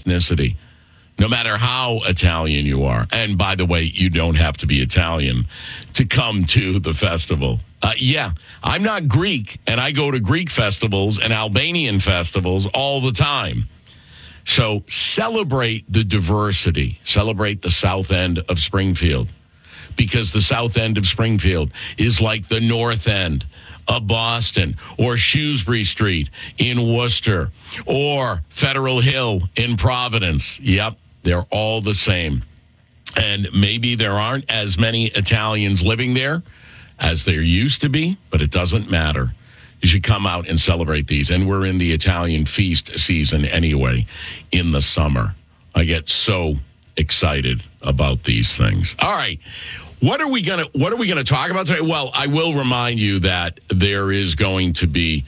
ethnicity, no matter how Italian you are. And by the way, you don't have to be Italian to come to the festival. Yeah, I'm not Greek, and I go to Greek festivals and Albanian festivals all the time. So celebrate the diversity. Celebrate the South End of Springfield, because the South End of Springfield is like the North End of Boston, or Shrewsbury Street in Worcester, or Federal Hill in Providence. Yep, they're all the same. And maybe there aren't as many Italians living there as there used to be, but it doesn't matter. You should come out and celebrate these. And we're in the Italian feast season anyway in the summer. I get so excited about these things. All right. What are we gonna talk about today? Well, I will remind you that there is going to be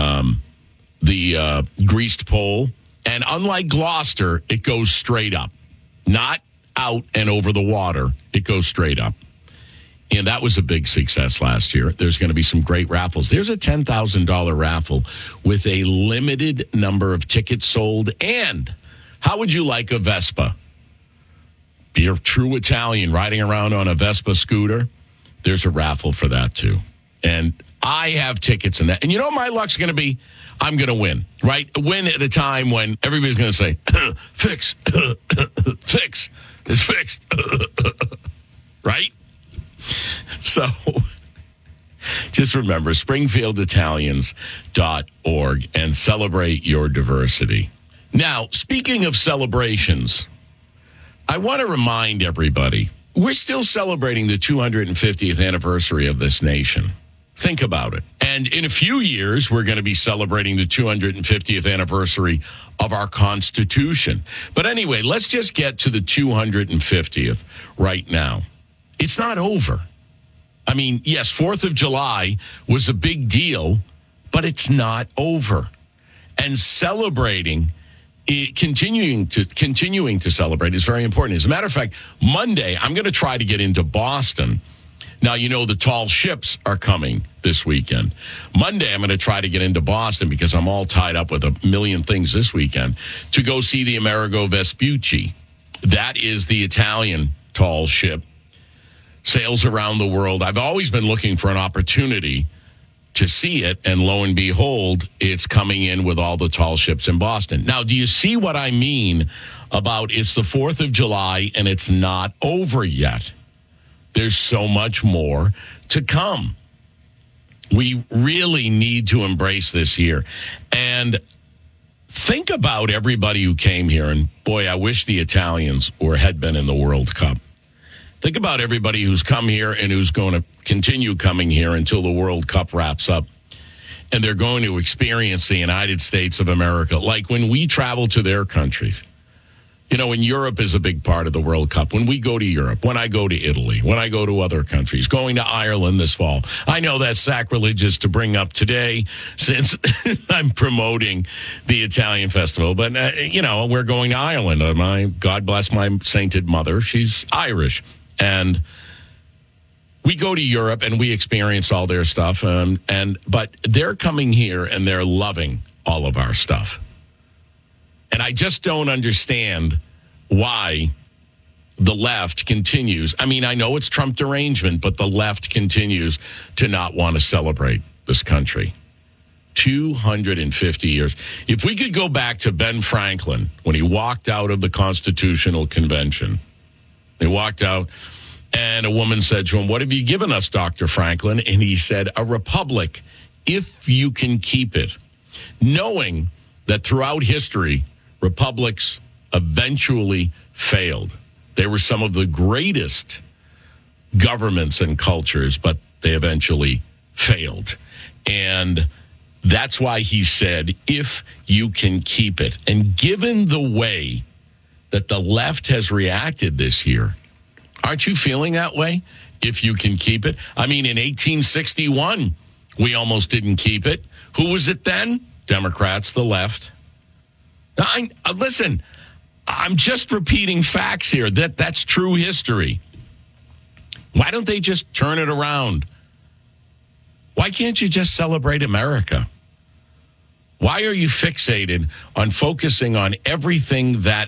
the greased pole. And unlike Gloucester, it goes straight up. Not out and over the water. It goes straight up. And that was a big success last year. There's going to be some great raffles. There's a $10,000 raffle with a limited number of tickets sold. And how would you like a Vespa? You're a true Italian riding around on a Vespa scooter. There's a raffle for that, too. And I have tickets in that. And you know what my luck's going to be? I'm going to win, right? Win at a time when everybody's going to say, fix, fix, it's fixed, right? So just remember, SpringfieldItalians.org, and celebrate your diversity. Now, speaking of celebrations, I want to remind everybody, we're still celebrating the 250th anniversary of this nation. Think about it. And in a few years, we're going to be celebrating the 250th anniversary of our Constitution. But anyway, let's just get to the 250th right now. It's not over. I mean, yes, 4th of July was a big deal, but it's not over. And celebrating, continuing to celebrate is very important. As a matter of fact, Monday, I'm going to try to get into Boston. Now, you know, the tall ships are coming this weekend. Monday, I'm going to try to get into Boston because I'm all tied up with a million things this weekend to go see the Amerigo Vespucci. That is the Italian tall ship. Sails around the world. I've always been looking for an opportunity to see it, and lo and behold, it's coming in with all the tall ships in Boston. Now, do you see what I mean about it's the 4th of July and it's not over yet? There's so much more to come. We really need to embrace this year. And think about everybody who came here, and boy, I wish the Italians had been in the World Cup. Think about everybody who's come here and who's going to continue coming here until the World Cup wraps up. And they're going to experience the United States of America like when we travel to their countries. You know, and Europe is a big part of the World Cup. When we go to Europe, when I go to Italy, when I go to other countries, going to Ireland this fall. I know that's sacrilegious to bring up today since I'm promoting the Italian festival. But, you know, we're going to Ireland. God bless my sainted mother. She's Irish. And we go to Europe and we experience all their stuff. But they're coming here and they're loving all of our stuff. And I just don't understand why the left continues. I mean, I know it's Trump derangement, but the left continues to not want to celebrate this country. 250 years. If we could go back to Ben Franklin when he walked out of the Constitutional Convention, he walked out and a woman said to him, "What have you given us, Dr. Franklin?" And he said, "A republic, if you can keep it." Knowing that throughout history, republics eventually failed. They were some of the greatest governments and cultures, but they eventually failed. And that's why he said, if you can keep it. And given the way that the left has reacted this year, aren't you feeling that way? If you can keep it. I mean, in 1861, we almost didn't keep it. Who was it then? Democrats, the left. Listen, I'm just repeating facts here. That's true history. Why don't they just turn it around? Why can't you just celebrate America? Why are you fixated on focusing on everything that